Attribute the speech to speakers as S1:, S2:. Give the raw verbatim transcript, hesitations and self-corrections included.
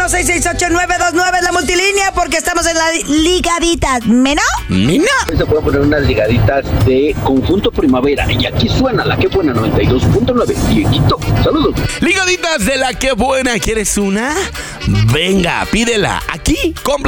S1: seis seis ocho, nueve dos nueve es la multilínea porque estamos en la ligadita. ¿Mena?
S2: ¿Mina?
S3: Se puede poner unas ligaditas de Conjunto Primavera. Y aquí suena la que buena noventa y dos punto nueve. Dieguito, saludos.
S2: Ligaditas de la que buena. ¿Quieres una? Venga, pídela. Aquí, compra.